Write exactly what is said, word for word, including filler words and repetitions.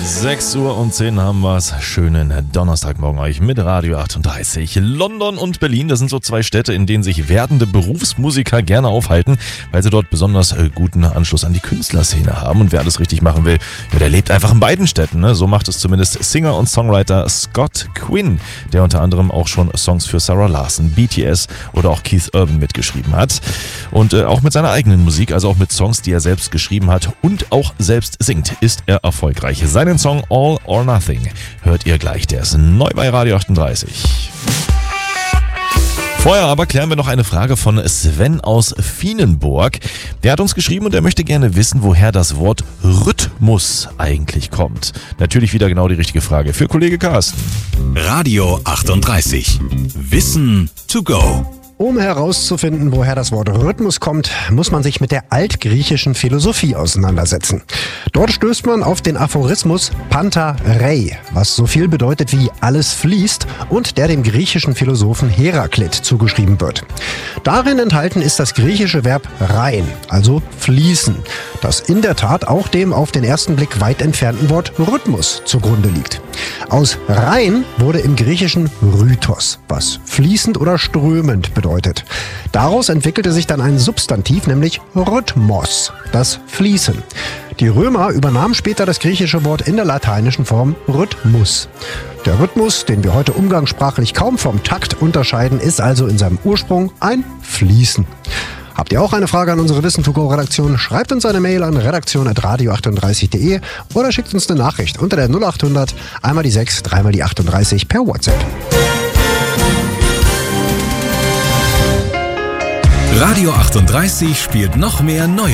sechs Uhr und zehn haben wir es. Schönen Donnerstagmorgen euch mit Radio achtunddreißig. London und Berlin, das sind so zwei Städte, in denen sich werdende Berufsmusiker gerne aufhalten, weil sie dort besonders äh, guten Anschluss an die Künstlerszene haben. Und wer alles richtig machen will, ja, der lebt einfach in beiden Städten. Ne? So macht es zumindest Singer und Songwriter Scott Quinn, der unter anderem auch schon Songs für Sarah Larsson, B T S oder auch Keith Urban mitgeschrieben hat. Und äh, auch mit seiner eigenen Musik, also auch mit Songs, die er selbst geschrieben hat und auch selbst singt, ist er erfolgreich. Seinen Song All or Nothing hört ihr gleich, der ist neu bei Radio achtunddreißig. Vorher aber klären wir noch eine Frage von Sven aus Fienenburg. Der hat uns geschrieben und er möchte gerne wissen, woher das Wort Rhythmus eigentlich kommt. Natürlich wieder genau die richtige Frage für Kollege Carsten. Radio achtunddreißig. Wissen to go. Um herauszufinden, woher das Wort Rhythmus kommt, muss man sich mit der altgriechischen Philosophie auseinandersetzen. Dort stößt man auf den Aphorismus Panta rei, was so viel bedeutet wie alles fließt und der dem griechischen Philosophen Heraklit zugeschrieben wird. Darin enthalten ist das griechische Verb rein, also fließen, das in der Tat auch dem auf den ersten Blick weit entfernten Wort Rhythmus zugrunde liegt. Aus rein wurde im Griechischen Rhythos, was fließend oder strömend bedeutet. Daraus entwickelte sich dann ein Substantiv, nämlich Rhythmos, das Fließen. Die Römer übernahmen später das griechische Wort in der lateinischen Form Rhythmus. Der Rhythmus, den wir heute umgangssprachlich kaum vom Takt unterscheiden, ist also in seinem Ursprung ein Fließen. Habt ihr auch eine Frage an unsere Wissen to go Redaktion? Schreibt uns eine Mail an redaktion at radio achtunddreißig punkt de oder schickt uns eine Nachricht unter der null achthundert, einmal die sechs, dreimal die achtunddreißig per WhatsApp. Radio achtunddreißig spielt noch mehr neue